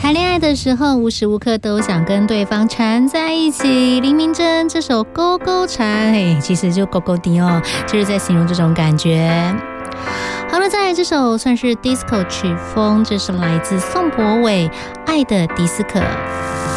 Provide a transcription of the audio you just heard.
谈恋爱的时候无时无刻都想跟对方缠在一起。林明珍这首勾勾缠，其实就勾勾滴哦，就是在形容这种感觉。好了，再来这首算是 disco 曲风，这是来自宋博伟《爱的迪斯科》。